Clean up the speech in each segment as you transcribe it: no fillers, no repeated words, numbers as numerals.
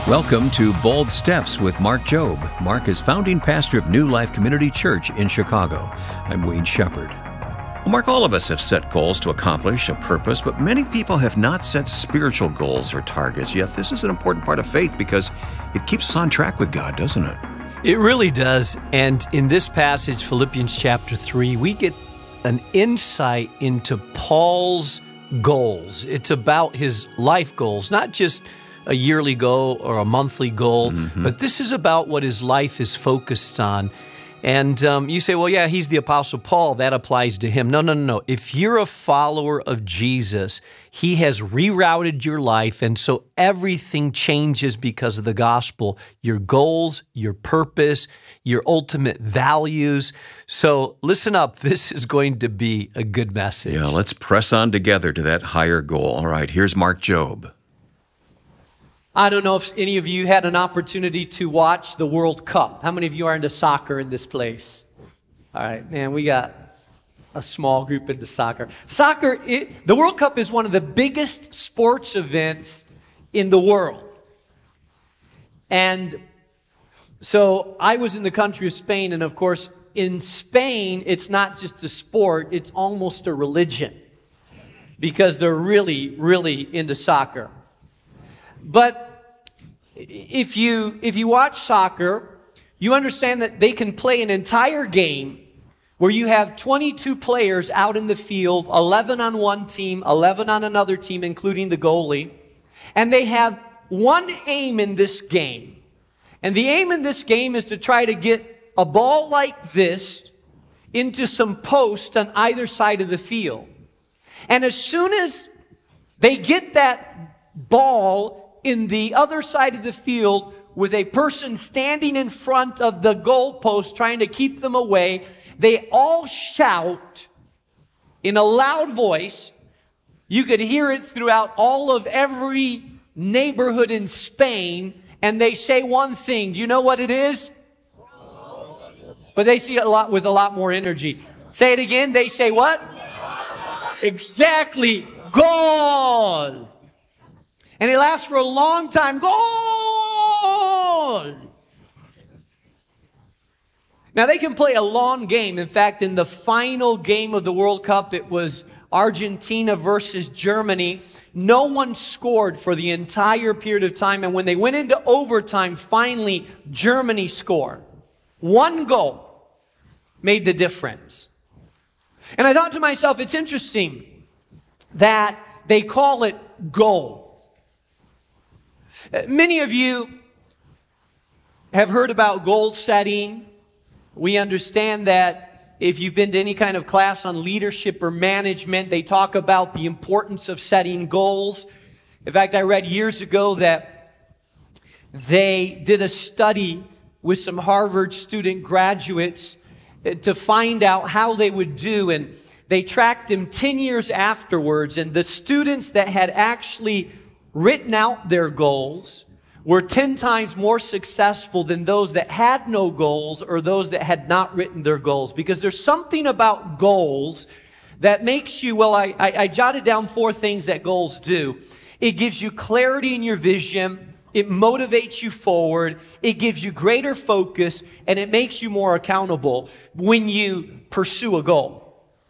Welcome to Bold Steps with Mark Jobe. Mark is founding pastor of New Life Community Church in Chicago. I'm Wayne Shepherd. Well, Mark, all of us have set goals to accomplish a purpose, but many people have not set spiritual goals or targets. Yet this is an important part of faith because it keeps us on track with God, doesn't it? It really does. And in this passage, Philippians chapter 3, we get an insight into Paul's goals. It's about his life goals, not just a yearly goal or a monthly goal, but this is about what his life is focused on. And you say, well, yeah, he's the Apostle Paul. That applies to him. No. If you're a follower of Jesus, he has rerouted your life, and so everything changes because of the gospel. Your goals, your purpose, your ultimate values. So listen up. This is going to be a good message. Yeah, let's press on together to that higher goal. All right, here's Mark Jobe. I don't know if any of you had an opportunity to watch the World Cup. How many of you are into soccer in this place? All right, man, we got a small group into soccer. The World Cup is one of the biggest sports events in the world. And so I was in the country of Spain, and of course, in Spain, it's not just a sport, it's almost a religion because they're really, really into soccer. But if you watch soccer, you understand that they can play an entire game where you have 22 players out in the field, 11 on one team, 11 on another team, including the goalie. And they have one aim in this game. And the aim in this game is to try to get a ball like this into some posts on either side of the field. And as soon as they get that ball in the other side of the field with a person standing in front of the goalpost trying to keep them away, they all shout in a loud voice. You could hear it throughout every neighborhood in Spain, and they say one thing. Do you know what it is? But they say it with a lot more energy. Say it again. They say what? Exactly. Goal. And it lasts for a long time. Goal! Now, they can play a long game. In fact, in the final game of the World Cup, it was Argentina versus Germany. No one scored for the entire period of time. And when they went into overtime, finally, Germany scored. One goal made the difference. And I thought to myself, it's interesting that they call it goal. Many of you have heard about goal setting. We understand that if you've been to any kind of class on leadership or management, they talk about the importance of setting goals. In fact, I read years ago that they did a study with some Harvard student graduates to find out how they would do, and they tracked them 10 years afterwards, and the students that had actually written out their goals were 10 times more successful than those that had no goals or those that had not written their goals. Because there's something about goals that makes you, I jotted down 4 things that goals do. It gives you clarity in your vision. It motivates you forward. It gives you greater focus, and it makes you more accountable when you pursue a goal.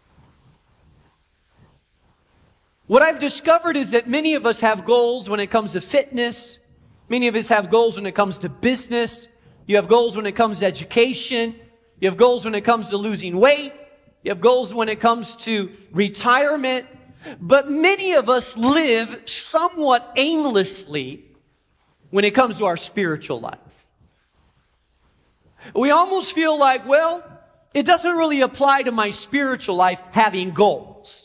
What I've discovered is that many of us have goals when it comes to fitness. Many of us have goals when it comes to business. You have goals when it comes to education. You have goals when it comes to losing weight. You have goals when it comes to retirement. But many of us live somewhat aimlessly when it comes to our spiritual life. We almost feel like, well, it doesn't really apply to my spiritual life having goals.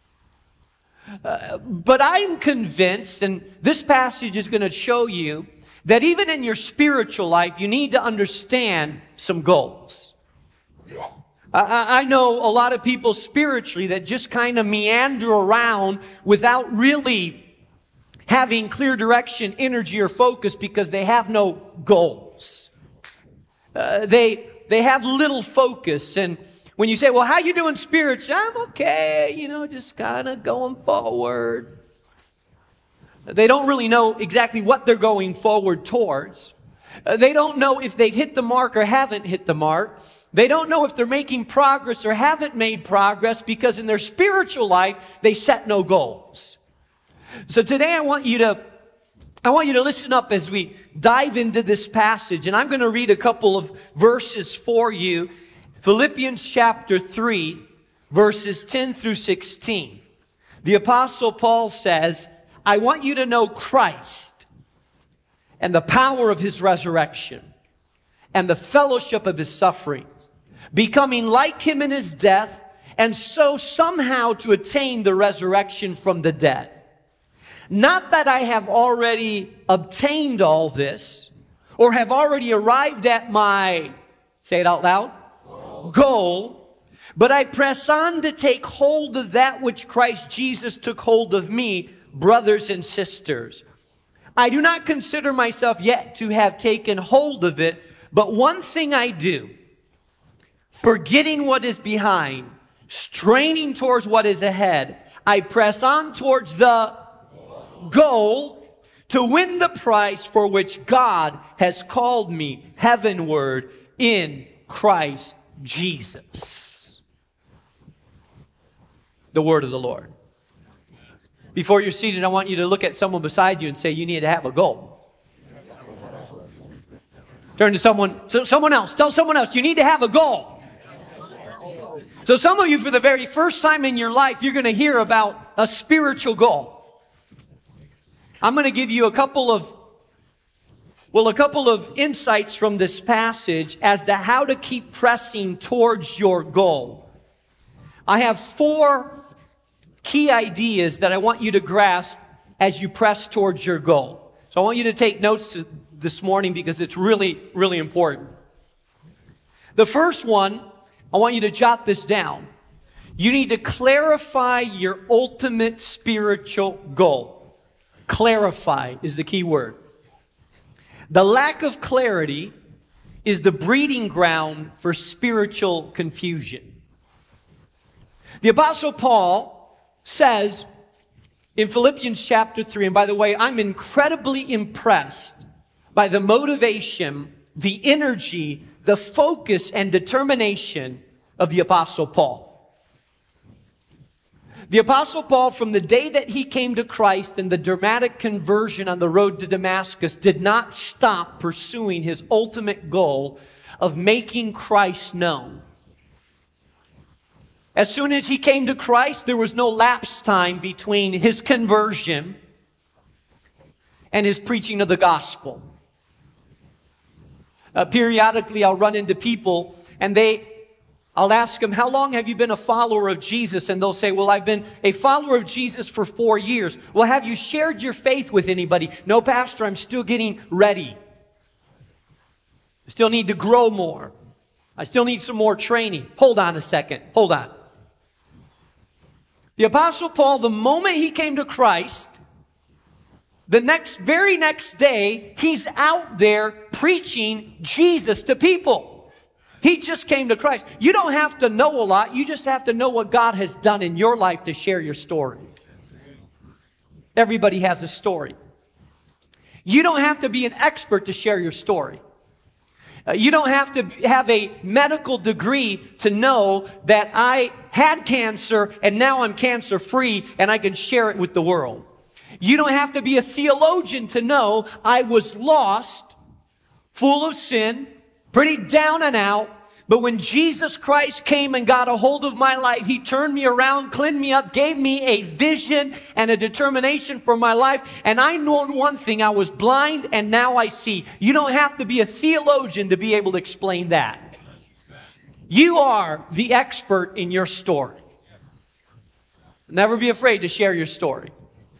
But I'm convinced, and this passage is going to show you, that even in your spiritual life, you need to understand some goals. I know a lot of people spiritually that just kind of meander around without really having clear direction, energy, or focus because they have no goals. They have little focus, and when you say, well, how you doing spiritually? I'm okay, just kind of going forward. They don't really know exactly what they're going forward towards. They don't know if they've hit the mark or haven't hit the mark. They don't know if they're making progress or haven't made progress because in their spiritual life, they set no goals. So today I want you to listen up as we dive into this passage. And I'm going to read a couple of verses for you. Philippians chapter 3, verses 10 through 16. The Apostle Paul says, I want you to know Christ and the power of his resurrection and the fellowship of his sufferings, becoming like him in his death, and so somehow to attain the resurrection from the dead. Not that I have already obtained all this or have already arrived at my, say it out loud, goal, but I press on to take hold of that which Christ Jesus took hold of me, brothers and sisters. I do not consider myself yet to have taken hold of it, but one thing I do, forgetting what is behind, straining towards what is ahead, I press on towards the goal to win the prize for which God has called me heavenward in Christ Jesus. The word of the Lord. Before you're seated, I want you to look at someone beside you and say, you need to have a goal. Turn to someone else. Tell someone else, you need to have a goal. So some of you, for the very first time in your life, you're going to hear about a spiritual goal. I'm going to give you a couple of insights from this passage as to how to keep pressing towards your goal. I have 4 key ideas that I want you to grasp as you press towards your goal. So I want you to take notes this morning because it's really, really important. The first one, I want you to jot this down. You need to clarify your ultimate spiritual goal. Clarify is the key word. The lack of clarity is the breeding ground for spiritual confusion. The Apostle Paul says in Philippians chapter 3, and by the way, I'm incredibly impressed by the motivation, the energy, the focus, and determination of the Apostle Paul. The Apostle Paul, from the day that he came to Christ and the dramatic conversion on the road to Damascus, did not stop pursuing his ultimate goal of making Christ known. As soon as he came to Christ, there was no lapse time between his conversion and his preaching of the gospel. Periodically, I'll run into people and I'll ask them, how long have you been a follower of Jesus? And they'll say, well, I've been a follower of Jesus for 4 years. Well, have you shared your faith with anybody? No, Pastor, I'm still getting ready. I still need to grow more. I still need some more training. Hold on a second. Hold on. The Apostle Paul, the moment he came to Christ, the very next day, he's out there preaching Jesus to people. He just came to Christ. You don't have to know a lot. You just have to know what God has done in your life to share your story. Everybody has a story. You don't have to be an expert to share your story. You don't have to have a medical degree to know that I had cancer and now I'm cancer free and I can share it with the world. You don't have to be a theologian to know I was lost, full of sin, pretty down and out. But when Jesus Christ came and got a hold of my life, he turned me around, cleaned me up, gave me a vision and a determination for my life. And I know one thing, I was blind and now I see. You don't have to be a theologian to be able to explain that. You are the expert in your story. Never be afraid to share your story.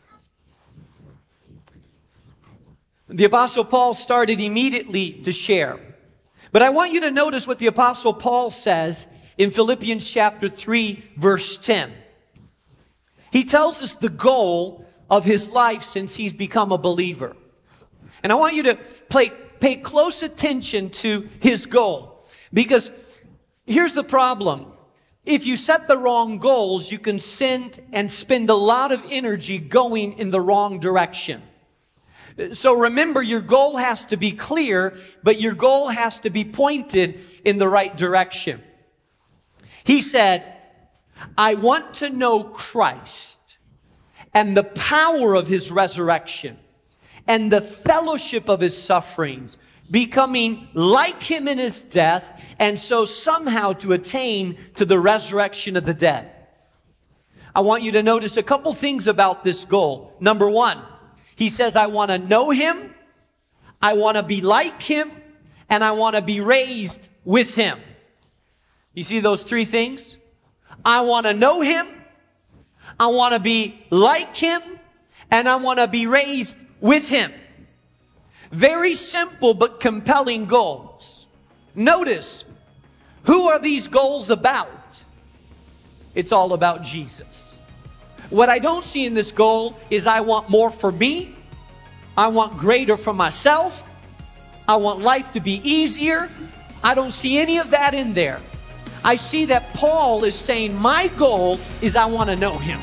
The Apostle Paul started immediately to share. But I want you to notice what the Apostle Paul says in Philippians chapter 3, verse 10. He tells us the goal of his life since he's become a believer. And I want you to pay close attention to his goal. Because here's the problem. if you set the wrong goals, you can spend a lot of energy going in the wrong direction. So remember, your goal has to be clear, but your goal has to be pointed in the right direction. He said, I want to know Christ and the power of his resurrection and the fellowship of his sufferings, becoming like him in his death, and so somehow to attain to the resurrection of the dead. I want you to notice a couple things about this goal. Number one, he says, I want to know him, I want to be like him, and I want to be raised with him. You see those three things? I want to know him, I want to be like him, and I want to be raised with him. Very simple but compelling goals. Notice, who are these goals about? It's all about Jesus. What I don't see in this goal is I want more for me. I want greater for myself. I want life to be easier. I don't see any of that in there. I see that Paul is saying, my goal is I want to know him.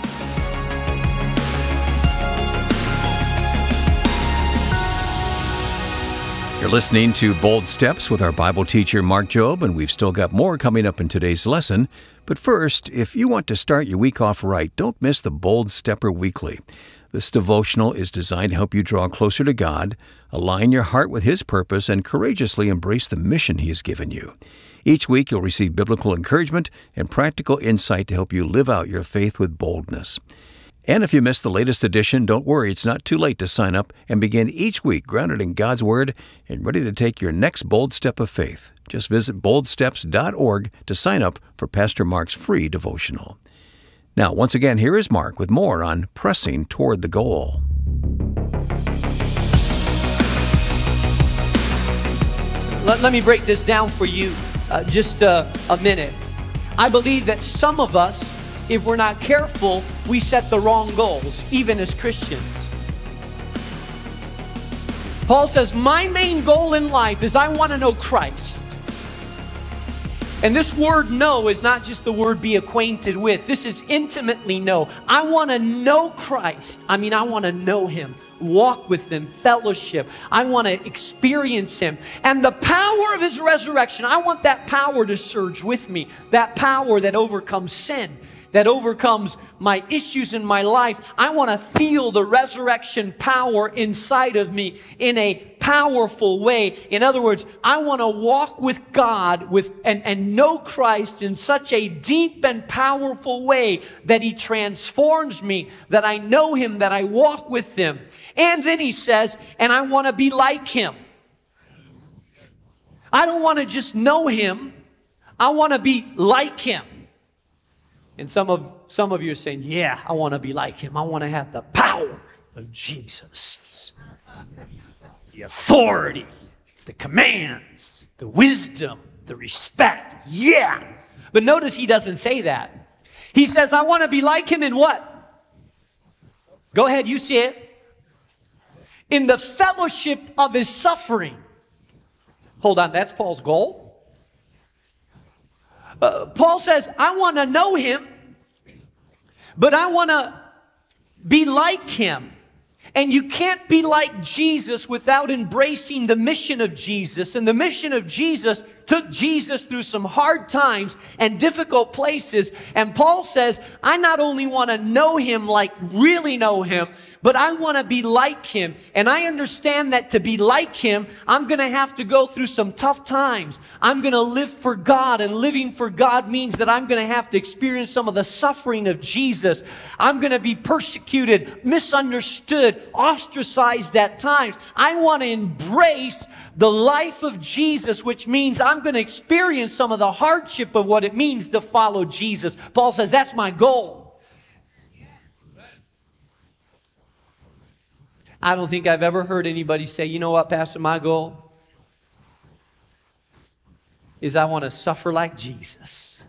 You're listening to Bold Steps with our Bible teacher, Mark Jobe, and we've still got more coming up in today's lesson. But first, if you want to start your week off right, don't miss the Bold Stepper Weekly. This devotional is designed to help you draw closer to God, align your heart with his purpose, and courageously embrace the mission he has given you. Each week, you'll receive biblical encouragement and practical insight to help you live out your faith with boldness. And if you missed the latest edition, don't worry, it's not too late to sign up and begin each week grounded in God's Word and ready to take your next bold step of faith. Just visit boldsteps.org to sign up for Pastor Mark's free devotional. Now, once again, here is Mark with more on pressing toward the goal. Let me break this down for you just a minute. I believe that some of us, if we're not careful, we set the wrong goals, even as Christians. Paul says, my main goal in life is I want to know Christ. And this word know is not just the word be acquainted with. This is intimately know. I want to know Christ. I want to know him, walk with him, fellowship. I want to experience him. And the power of his resurrection, I want that power to surge with me. That power that overcomes sin, that overcomes my issues in my life. I want to feel the resurrection power inside of me in a powerful way. In other words, I want to walk with God and know Christ in such a deep and powerful way that he transforms me, that I know him, that I walk with him. And then he says, and I want to be like him. I don't want to just know him. I want to be like him. And some of you are saying, yeah, I want to be like him. I want to have the power of Jesus. The authority, the commands, the wisdom, the respect. Yeah. But notice he doesn't say that. He says, I want to be like him in what? Go ahead, you see it. In the fellowship of his suffering. Hold on, that's Paul's goal. Paul says, I want to know him, but I want to be like him. And you can't be like Jesus without embracing the mission of Jesus. And the mission of Jesus took Jesus through some hard times and difficult places. And Paul says, I not only want to know him, like really know him, but I want to be like him. And I understand that to be like him, I'm going to have to go through some tough times. I'm going to live for God, and living for God means that I'm going to have to experience some of the suffering of Jesus. I'm going to be persecuted, misunderstood, ostracized at times. I want to embrace the life of Jesus, which means I'm going to experience some of the hardship of what it means to follow Jesus. Paul says, that's my goal. I don't think I've ever heard anybody say, you know what, Pastor, my goal is I want to suffer like Jesus.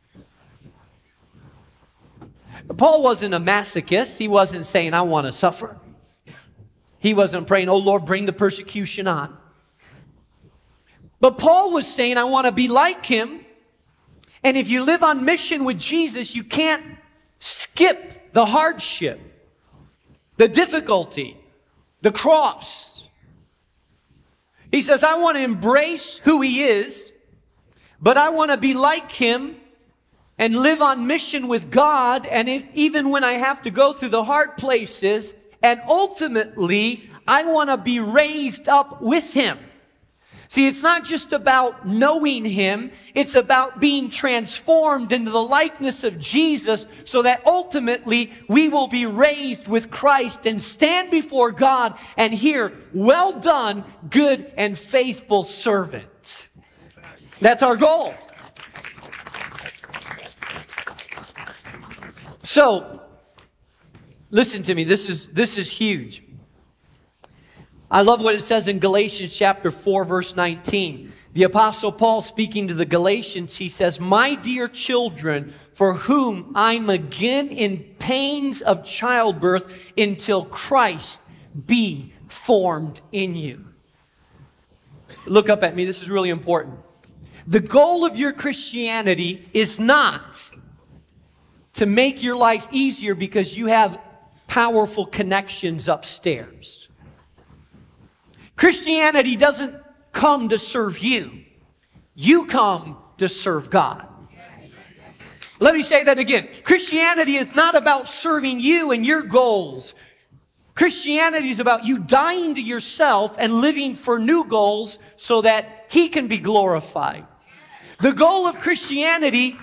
Paul wasn't a masochist. He wasn't saying, I want to suffer. He wasn't praying, oh Lord, bring the persecution on. But Paul was saying, I want to be like him, And if you live on mission with Jesus, you can't skip the hardship, the difficulty, the cross. He says, I want to embrace who he is, but I want to be like him and live on mission with God. And even when I have to go through the hard places, and ultimately, I want to be raised up with him. See, it's not just about knowing him. It's about being transformed into the likeness of Jesus so that ultimately we will be raised with Christ and stand before God and hear, well done, good and faithful servant. That's our goal. So, listen to me. This is huge. I love what it says in Galatians chapter 4, verse 19. The Apostle Paul speaking to the Galatians, he says, my dear children, for whom I'm again in pains of childbirth until Christ be formed in you. Look up at me. This is really important. The goal of your Christianity is not to make your life easier because you have powerful connections upstairs. Christianity doesn't come to serve you. You come to serve God. Let me say that again. Christianity is not about serving you and your goals. Christianity is about you dying to yourself and living for new goals so that he can be glorified. The goal of Christianity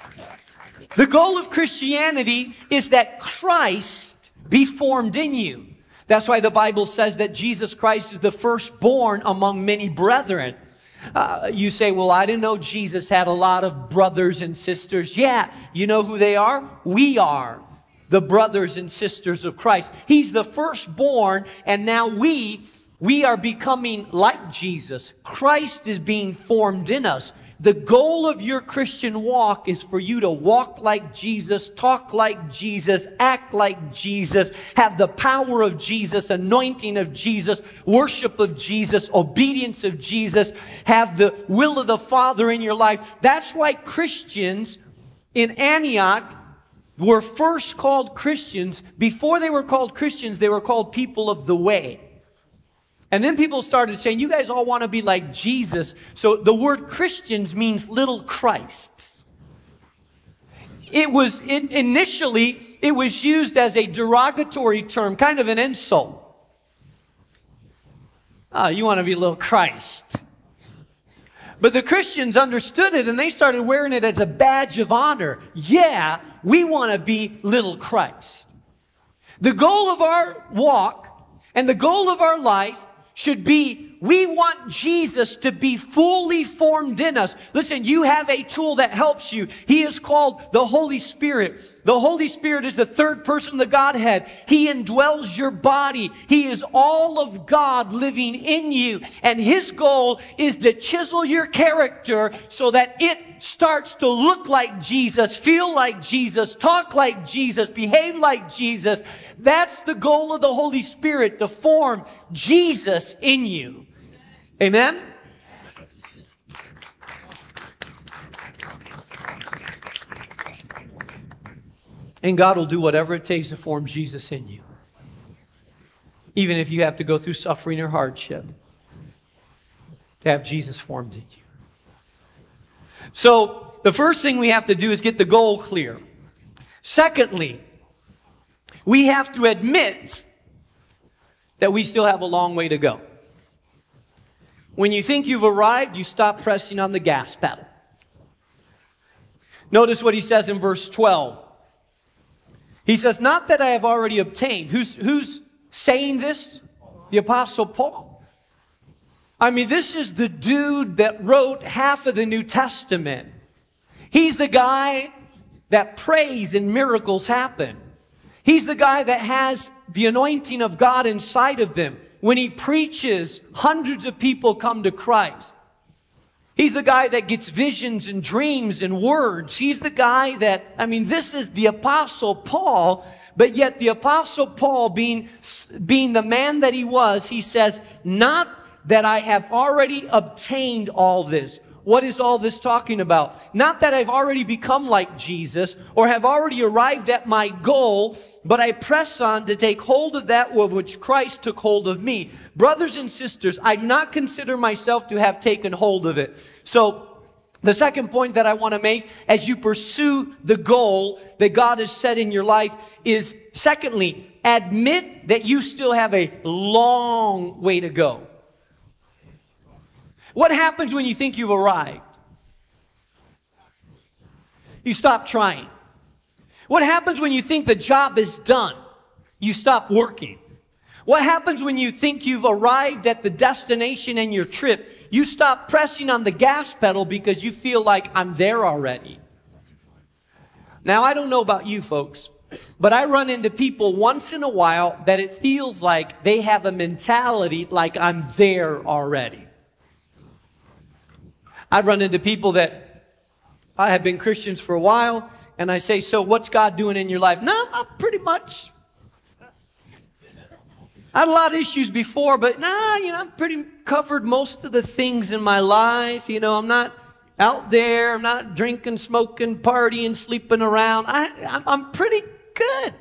is that Christ be formed in you. That's why the Bible says that Jesus Christ is the firstborn among many brethren. You say, well, I didn't know Jesus had a lot of brothers and sisters. Yeah, you know who they are? We are the brothers and sisters of Christ. He's the firstborn, and now we are becoming like Jesus. Christ is being formed in us. The goal of your Christian walk is for you to walk like Jesus, talk like Jesus, act like Jesus, have the power of Jesus, anointing of Jesus, worship of Jesus, obedience of Jesus, have the will of the Father in your life. That's why Christians in Antioch were first called Christians. Before they were called Christians, they were called people of the way. And then people started saying, you guys all want to be like Jesus. So the word Christians means little Christs. Initially, it was used as a derogatory term, kind of an insult. Oh, you want to be little Christ. But the Christians understood it and they started wearing it as a badge of honor. Yeah, we want to be little Christ. The goal of our walk and the goal of our life should be, we want Jesus to be fully formed in us. Listen, you have a tool that helps you. He is called the Holy Spirit. The Holy Spirit is the third person of the Godhead. He indwells your body. He is all of God living in you. And his goal is to chisel your character so that it starts to look like Jesus, feel like Jesus, talk like Jesus, behave like Jesus. That's the goal of the Holy Spirit, to form Jesus in you. Amen? And God will do whatever it takes to form Jesus in you. Even if you have to go through suffering or hardship, to have Jesus formed in you. So, the first thing we have to do is get the goal clear. Secondly, we have to admit that we still have a long way to go. When you think you've arrived, you stop pressing on the gas pedal. Notice what he says in verse 12. He says, not that I have already obtained. Who's saying this? The Apostle Paul. I mean, this is the dude that wrote half of the New Testament. He's the guy that prays and miracles happen. He's the guy that has the anointing of God inside of him. When he preaches, hundreds of people come to Christ. He's the guy that gets visions and dreams and words. He's the guy that, I mean, this is the Apostle Paul, but yet the Apostle Paul, being the man that he was, he says, not that I have already obtained all this. what is all this talking about? Not that I've already become like Jesus or have already arrived at my goal, but I press on to take hold of that of which Christ took hold of me. Brothers and sisters, I do not consider myself to have taken hold of it. So, the second point that I want to make as you pursue the goal that God has set in your life is, secondly, admit that you still have a long way to go. What happens when you think you've arrived? You stop trying. What happens when you think the job is done? You stop working. What happens when you think you've arrived at the destination in your trip? You stop pressing on the gas pedal because you feel like I'm there already. Now, I don't know about you folks, but I run into people once in a while that it feels like they have a mentality like I'm there already. I run into people that I have been Christians for a while, and I say, so what's God doing in your life? No, I'm pretty much. I had a lot of issues before, but I've pretty covered most of the things in my life. I'm not out there. I'm not drinking, smoking, partying, sleeping around. I'm pretty good.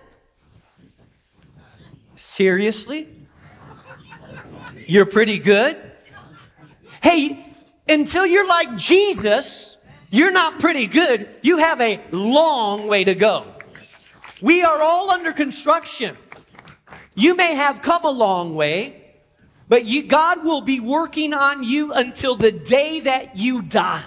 Seriously? You're pretty good? Hey, until you're like Jesus, you're not pretty good. You have a long way to go. We are all under construction. You may have come a long way, but God will be working on you until the day that you die.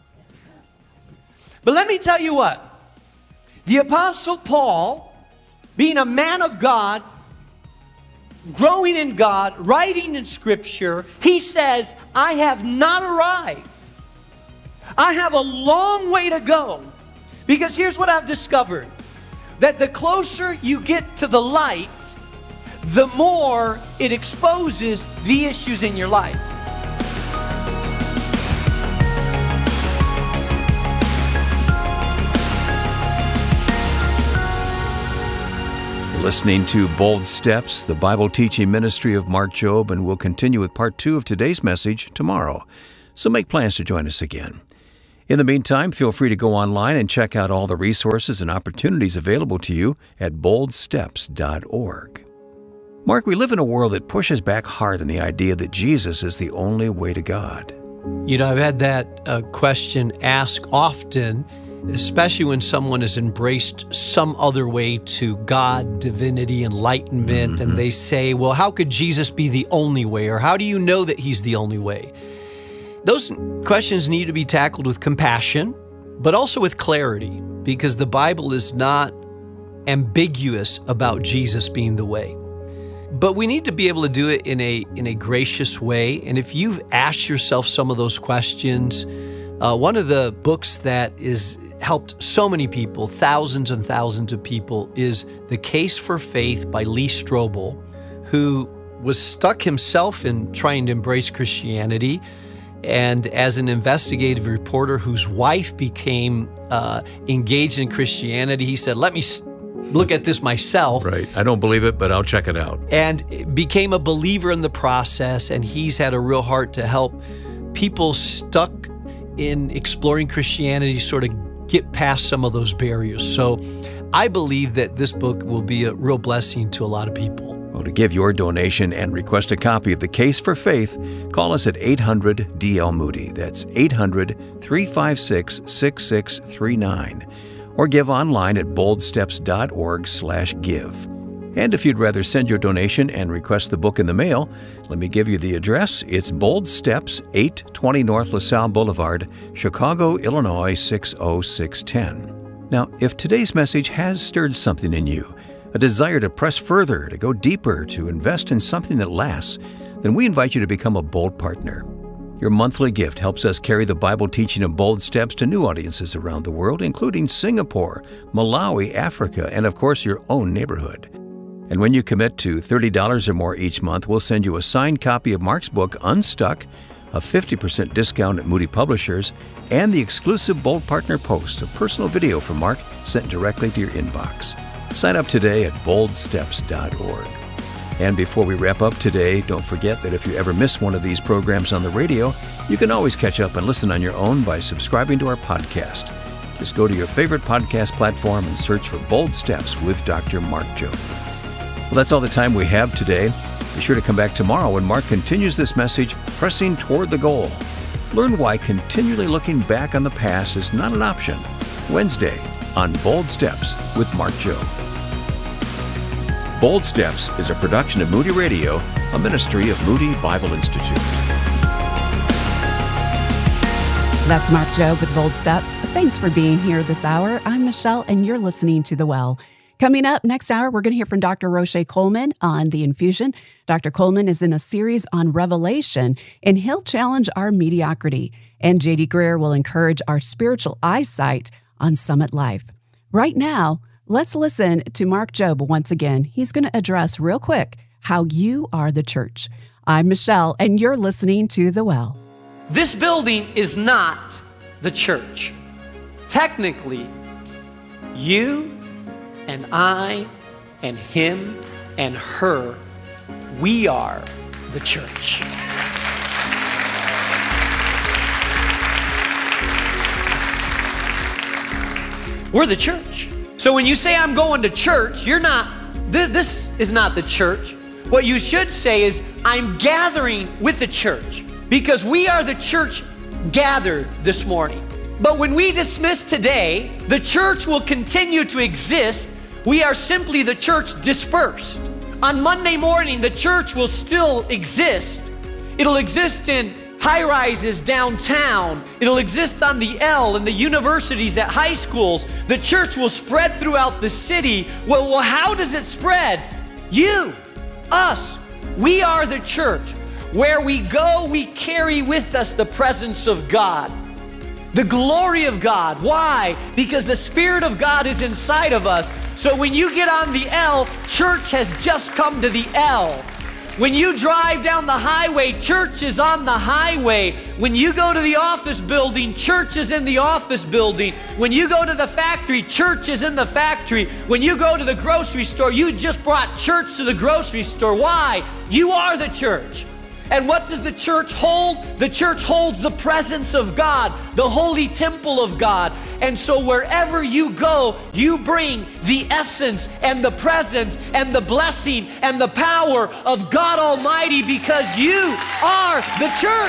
But let me tell you what. The Apostle Paul, being a man of God, growing in God, writing in Scripture, he says, I have not arrived. I have a long way to go. Because here's what I've discovered. That the closer you get to the light, the more it exposes the issues in your life. You're listening to Bold Steps, the Bible teaching ministry of Mark Jobe, and we'll continue with part 2 of today's message tomorrow. So make plans to join us again. In the meantime, feel free to go online and check out all the resources and opportunities available to you at boldsteps.org. Mark, we live in a world that pushes back hard on the idea that Jesus is the only way to God. I've had that question asked often, especially when someone has embraced some other way to God, divinity, enlightenment, and they say, well, how could Jesus be the only way? Or how do you know that he's the only way? Those questions need to be tackled with compassion, but also with clarity, because the Bible is not ambiguous about Jesus being the way. But we need to be able to do it in a gracious way. And if you've asked yourself some of those questions, one of the books that has helped so many people, thousands and thousands of people, is The Case for Faith by Lee Strobel, who was stuck himself in trying to embrace Christianity. And as an investigative reporter whose wife became engaged in Christianity, he said, let me look at this myself. Right. I don't believe it, but I'll check it out. And became a believer in the process. And he's had a real heart to help people stuck in exploring Christianity sort of get past some of those barriers. So I believe that this book will be a real blessing to a lot of people. Well, to give your donation and request a copy of The Case for Faith, call us at 800-DL-MOODY. That's 800-356-6639. Or give online at boldsteps.org/give. And if you'd rather send your donation and request the book in the mail, let me give you the address. It's Bold Steps, 820 North LaSalle Boulevard, Chicago, Illinois, 60610. Now, if today's message has stirred something in you, a desire to press further, to go deeper, to invest in something that lasts, then we invite you to become a Bold partner. Your monthly gift helps us carry the Bible teaching of Bold Steps to new audiences around the world, including Singapore, Malawi, Africa, and of course your own neighborhood. And when you commit to $30 or more each month, we'll send you a signed copy of Mark's book, Unstuck, a 50% discount at Moody Publishers, and the exclusive Bold Partner Post, a personal video from Mark sent directly to your inbox. Sign up today at boldsteps.org. And before we wrap up today, don't forget that if you ever miss one of these programs on the radio, you can always catch up and listen on your own by subscribing to our podcast. Just go to your favorite podcast platform and search for Bold Steps with Dr. Mark Jobe. Well, that's all the time we have today. Be sure to come back tomorrow when Mark continues this message, Pressing Toward the Goal. Learn why continually looking back on the past is not an option. Wednesday on Bold Steps with Mark Jobe. Bold Steps is a production of Moody Radio, a ministry of Moody Bible Institute. That's Mark Jobe with Bold Steps. Thanks for being here this hour. I'm Michelle, and you're listening to The Well. Coming up next hour, we're going to hear from Dr. Roche Coleman on The Infusion. Dr. Coleman is in a series on Revelation, and he'll challenge our mediocrity. And J.D. Greer will encourage our spiritual eyesight on Summit Life. Right now, let's listen to Mark Jobe once again. He's going to address real quick how you are the church. I'm Michelle, and you're listening to The Well. This building is not the church. Technically, you and I and him and her, we are the church. We're the church. So when you say I'm going to church, you're not, this is not the church. What you should say is I'm gathering with the church because we are the church gathered this morning. But when we dismiss today, the church will continue to exist. We are simply the church dispersed. On Monday morning, the church will still exist. It'll exist in high-rises downtown. It'll exist on the L in the universities at high schools. The church will spread throughout the city. Well, how does it spread? You, us, we are the church. Where we go, we carry with us the presence of God, the glory of God. Why? Because the Spirit of God is inside of us. So when you get on the L, church has just come to the L. When you drive down the highway, church is on the highway. When you go to the office building, church is in the office building. When you go to the factory, church is in the factory. When you go to the grocery store, you just brought church to the grocery store. Why? You are the church. And what does the church hold? The church holds the presence of God, the holy temple of God. And so wherever you go, you bring the essence and the presence and the blessing and the power of God Almighty because you are the church.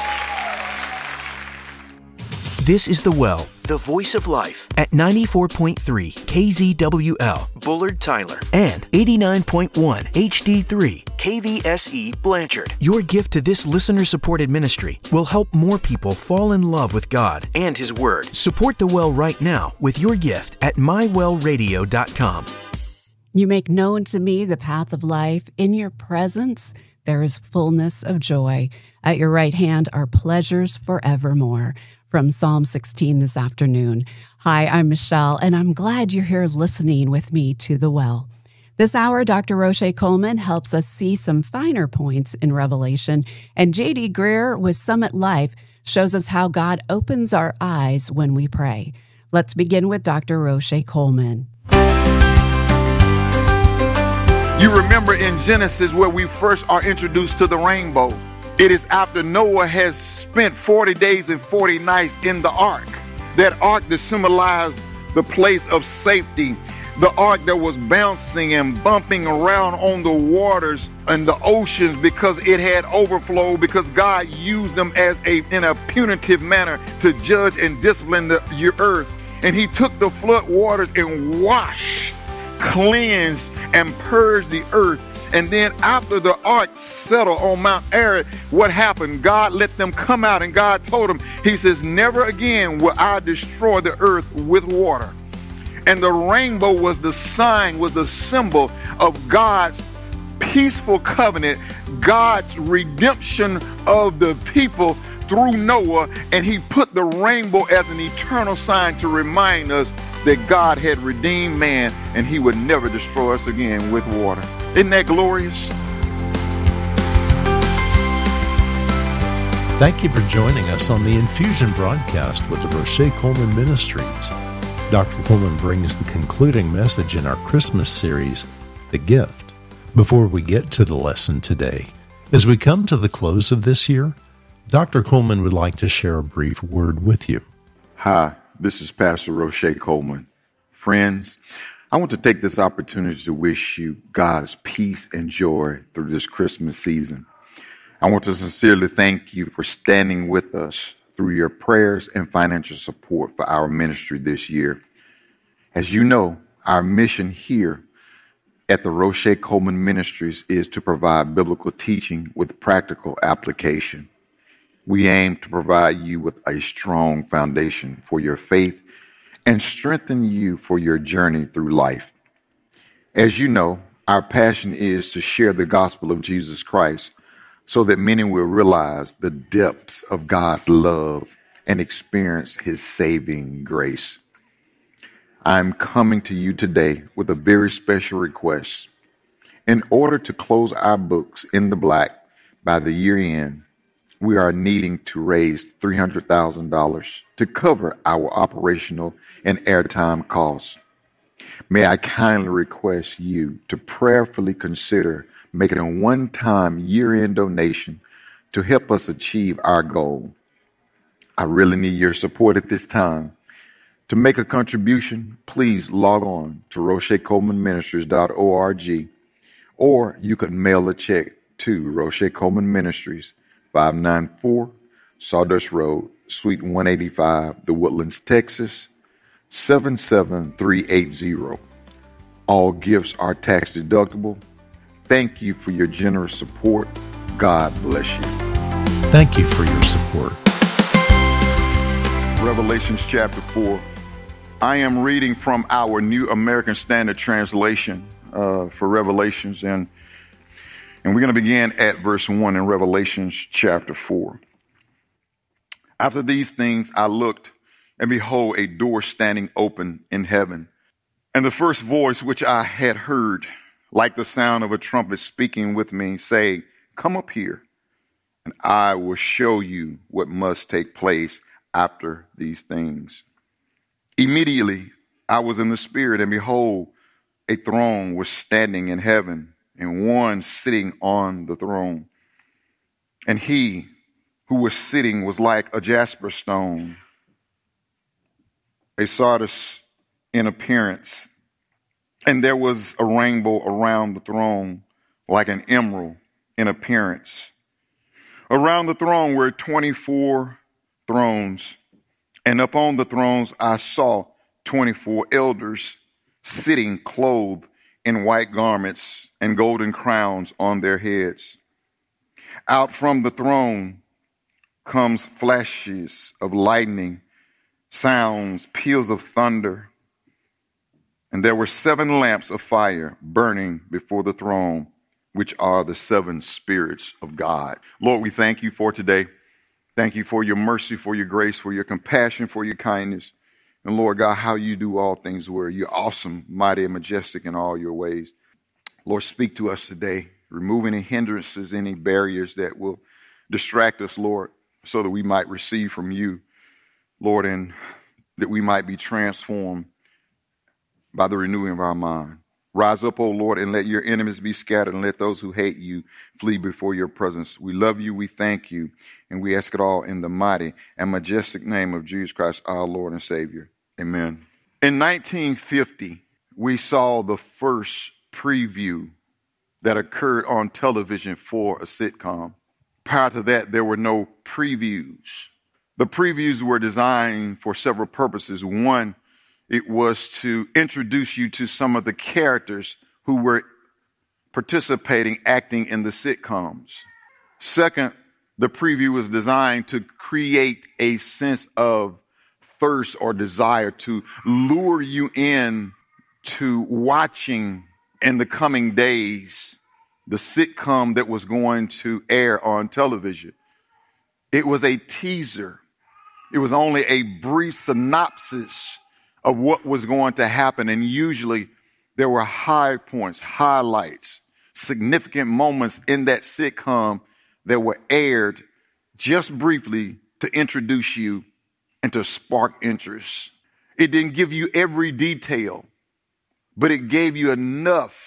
This is The Well, the voice of life at 94.3 KZWL, Bullard, Tyler, and 89.1 HD3 KVSE, Blanchard. Your gift to this listener-supported ministry will help more people fall in love with God and His Word. Support The Well right now with your gift at mywellradio.com. You make known to me the path of life. In your presence, there is fullness of joy. At your right hand are pleasures forevermore. From Psalm 16 this afternoon. Hi, I'm Michelle, and I'm glad you're here listening with me to The Well. This hour, Dr. Roche Coleman helps us see some finer points in Revelation, and J.D. Greer with Summit Life shows us how God opens our eyes when we pray. Let's begin with Dr. Roche Coleman. You remember in Genesis where we first are introduced to the rainbow. It is after Noah has spent 40 days and 40 nights in the ark. That ark that symbolized the place of safety. The ark that was bouncing and bumping around on the waters and the oceans because it had overflowed, because God used them in a punitive manner to judge and discipline the earth. And He took the flood waters and washed, cleansed, and purged the earth. And then after the ark settled on Mount Ararat, what happened? God let them come out, and God told them, He says, never again will I destroy the earth with water. And the rainbow was the sign, was the symbol of God's peaceful covenant, God's redemption of the people through Noah. And He put the rainbow as an eternal sign to remind us that God had redeemed man and He would never destroy us again with water. Isn't that glorious? Thank you for joining us on the Infusion broadcast with the Roche Coleman Ministries. Dr. Coleman brings the concluding message in our Christmas series, The Gift. Before we get to the lesson today, as we come to the close of this year, Dr. Coleman would like to share a brief word with you. Hi, this is Pastor Roche Coleman. Friends, I want to take this opportunity to wish you God's peace and joy through this Christmas season. I want to sincerely thank you for standing with us through your prayers and financial support for our ministry this year. As you know, our mission here at the Roche Coleman Ministries is to provide biblical teaching with practical application. We aim to provide you with a strong foundation for your faith and strengthen you for your journey through life. As you know, our passion is to share the gospel of Jesus Christ so that many will realize the depths of God's love and experience his saving grace. I'm coming to you today with a very special request. In order to close our books in the black by the year end, we are needing to raise $300,000 to cover our operational and airtime costs. May I kindly request you to prayerfully consider making a one-time year-end donation to help us achieve our goal. I really need your support at this time. To make a contribution, please log on to RocheColemanMinistries.org, or you can mail a check to Roche Coleman Ministries, 594 Sawdust Road, Suite 185, The Woodlands, Texas, 77380. All gifts are tax deductible. Thank you for your generous support. God bless you. Thank you for your support. Revelations chapter 4. I am reading from our New American Standard Translation for Revelations, and we're going to begin at verse 1 in Revelations chapter 4. After these things I looked, and behold, a door standing open in heaven. And the first voice which I had heard, like the sound of a trumpet speaking with me, saying, "Come up here, and I will show you what must take place after these things." Immediately I was in the Spirit, and behold, a throne was standing in heaven, and one sitting on the throne. And he who was sitting was like a jasper stone, a sardius in appearance. And there was a rainbow around the throne, like an emerald in appearance. Around the throne were 24 thrones, and upon the thrones I saw 24 elders sitting, clothed in white garments and golden crowns on their heads. Out from the throne comes flashes of lightning, sounds, peals of thunder. And there were 7 lamps of fire burning before the throne, which are the 7 spirits of God. Lord, we thank you for today. Thank you for your mercy, for your grace, for your compassion, for your kindness. And Lord God, how you do all things well. You're awesome, mighty, and majestic in all your ways. Lord, speak to us today. Remove any hindrances, any barriers that will distract us, Lord, so that we might receive from you, Lord, and that we might be transformed by the renewing of our mind. Rise up, O Lord, and let your enemies be scattered, and let those who hate you flee before your presence. We love you, we thank you, and we ask it all in the mighty and majestic name of Jesus Christ, our Lord and Savior. Amen. In 1950, we saw the first preview that occurred on television for a sitcom. Prior to that, there were no previews. The previews were designed for several purposes. One, it was to introduce you to some of the characters who were participating, acting in the sitcoms. Second, the preview was designed to create a sense of thirst or desire to lure you in to watching in the coming days the sitcom that was going to air on television. It was a teaser. It was only a brief synopsis of what was going to happen. And usually there were high points, highlights, significant moments in that sitcom that were aired just briefly to introduce you and to spark interest. It didn't give you every detail, but it gave you enough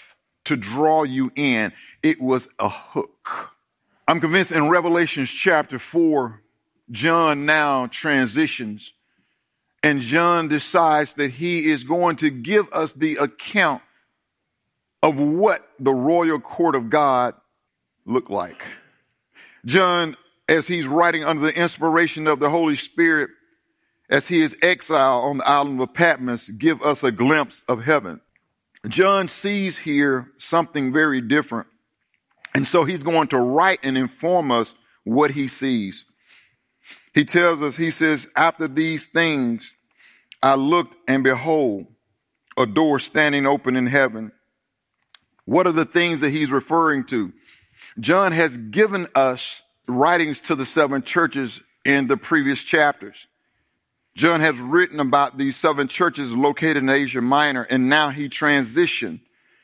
to draw you in. It was a hook. I'm convinced in Revelation chapter 4, John now transitions, and John decides that he is going to give us the account of what the royal court of God looked like. John, as he's writing under the inspiration of the Holy Spirit, as he is exiled on the island of Patmos, give us a glimpse of heaven. John sees here something very different. And so he's going to write and inform us what he sees. He tells us, he says, after these things, I looked and behold, a door standing open in heaven. What are the things that he's referring to? John has given us writings to the 7 churches in the previous chapters. John has written about these 7 churches located in Asia Minor, and now he transitioned.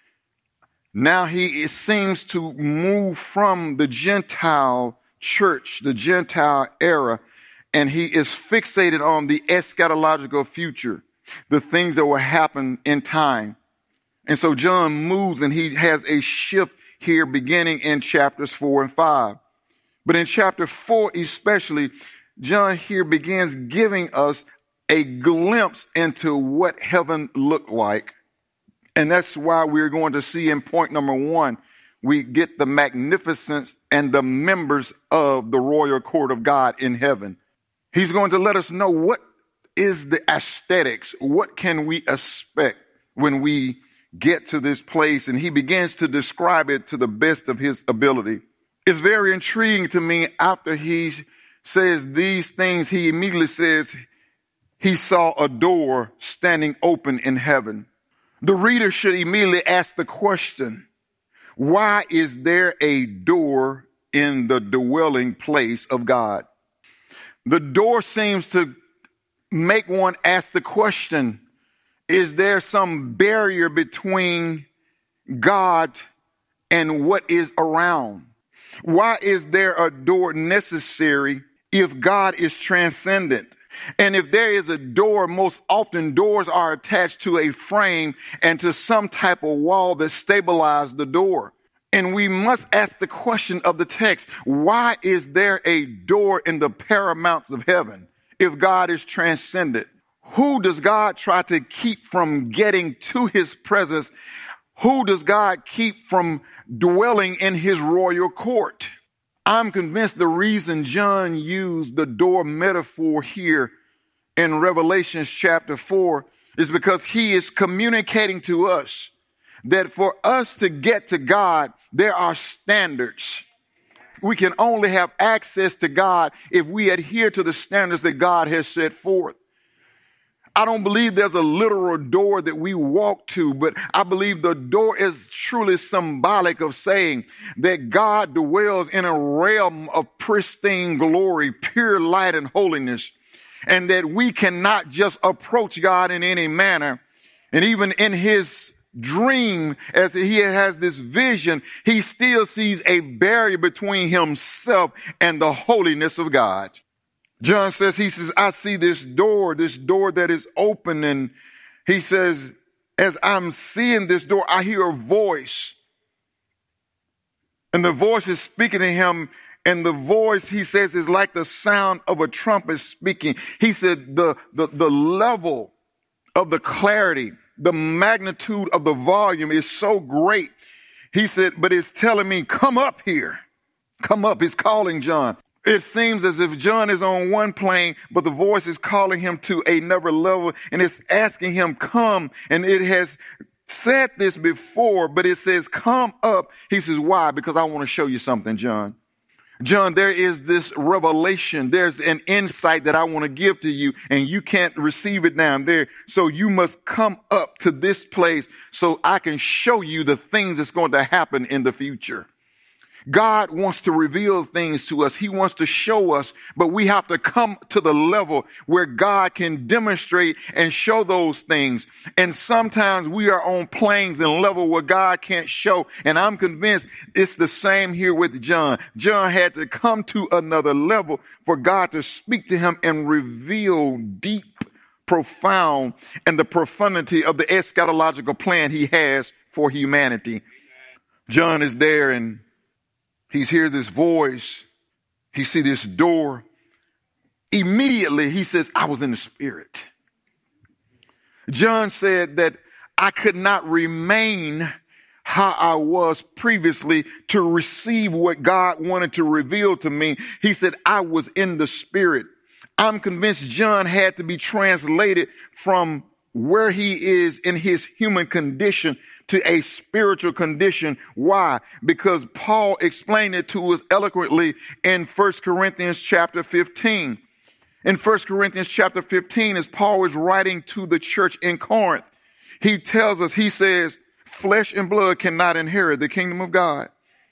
Now he seems to move from the Gentile church, the Gentile era, and he is fixated on the eschatological future, the things that will happen in time. And so John moves and he has a shift here beginning in chapters 4 and 5. But in chapter 4 especially, John here begins giving us a glimpse into what heaven looked like. And that's why we're going to see in point number 1, we get the magnificence and the members of the royal court of God in heaven. He's going to let us know what is the aesthetics, what can we expect when we get to this place, and he begins to describe it to the best of his ability. It's very intriguing to me. After he says these things, he immediately says he saw a door standing open in heaven. The reader should immediately ask the question, why is there a door in the dwelling place of God? The door seems to make one ask the question, is there some barrier between God and what is around? Why is there a door necessary if God is transcendent? And if there is a door, most often doors are attached to a frame and to some type of wall that stabilizes the door. And we must ask the question of the text, why is there a door in the paramounts of heaven if God is transcendent? Who does God try to keep from getting to his presence? Who does God keep from dwelling in his royal court? I'm convinced the reason John used the door metaphor here in Revelation chapter 4 is because he is communicating to us that for us to get to God, there are standards. We can only have access to God if we adhere to the standards that God has set forth. I don't believe there's a literal door that we walk to, but I believe the door is truly symbolic of saying that God dwells in a realm of pristine glory, pure light and holiness, and that we cannot just approach God in any manner. And even in his dream, as he has this vision, he still sees a barrier between himself and the holiness of God. John says, he says, I see this door that is open. And he says, as I'm seeing this door, I hear a voice. And the voice is speaking to him. And the voice, he says, is like the sound of a trumpet speaking. He said, the level of the clarity, the magnitude of the volume is so great. He said, but it's telling me, come up here. Come up. It's calling John. It seems as if John is on one plane, but the voice is calling him to another level, and it's asking him, come. And it has said this before, but it says, come up. He says, why? Because I want to show you something, John. John, there is this revelation. There's an insight that I want to give to you, and you can't receive it down there. So you must come up to this place so I can show you the things that's going to happen in the future. God wants to reveal things to us. He wants to show us, but we have to come to the level where God can demonstrate and show those things. And sometimes we are on planes and level where God can't show. And I'm convinced it's the same here with John. John had to come to another level for God to speak to him and reveal deep, profound, and the profundity of the eschatological plan he has for humanity. John is there and he's hear this voice. He see this door. Immediately he says, I was in the Spirit. John said that I could not remain how I was previously to receive what God wanted to reveal to me. He said, I was in the Spirit. I'm convinced John had to be translated from where he is in his human condition to a spiritual condition. Why? Because Paul explained it to us eloquently in 1 Corinthians chapter 15. In 1 Corinthians chapter 15, as Paul is writing to the church in Corinth, he tells us, he says, flesh and blood cannot inherit the kingdom of God.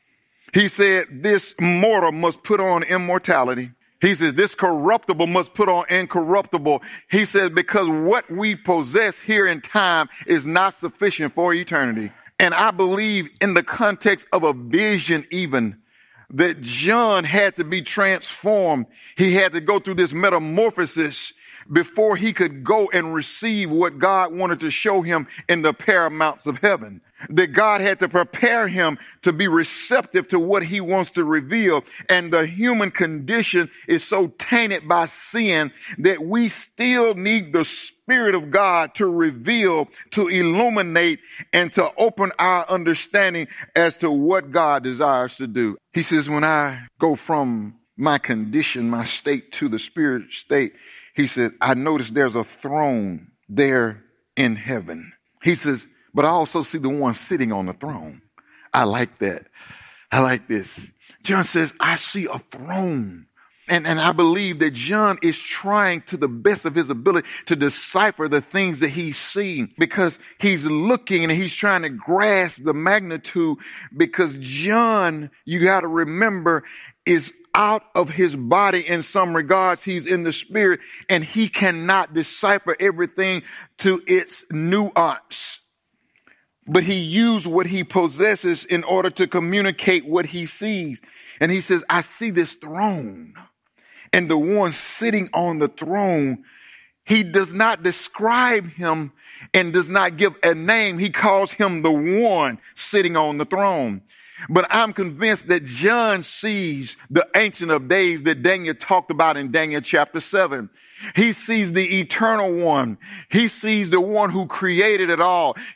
He said, this mortal must put on immortality. He says, this corruptible must put on incorruptible. He says, because what we possess here in time is not sufficient for eternity. And I believe in the context of a vision even, that John had to be transformed. He had to go through this metamorphosis before he could go and receive what God wanted to show him in the paramounts of heaven. That God had to prepare him to be receptive to what he wants to reveal. And the human condition is so tainted by sin that we still need the Spirit of God to reveal, to illuminate, and to open our understanding as to what God desires to do. He says, when I go from my condition, my state, to the spirit state, he said, I noticed there's a throne there in heaven. He says, but I also see the one sitting on the throne. I like that. I like this. John says, I see a throne. And I believe that John is trying to the best of his ability to decipher the things that he's seeing, because he's looking and he's trying to grasp the magnitude, because John, you got to remember, is out of his body in some regards. He's in the Spirit and he cannot decipher everything to its nuance. But he used what he possesses in order to communicate what he sees. And he says, I see this throne. And the one sitting on the throne, he does not describe him and does not give a name. He calls him the one sitting on the throne. But I'm convinced that John sees the Ancient of Days that Daniel talked about in Daniel chapter 7. He sees the eternal one. He sees the one who created it all.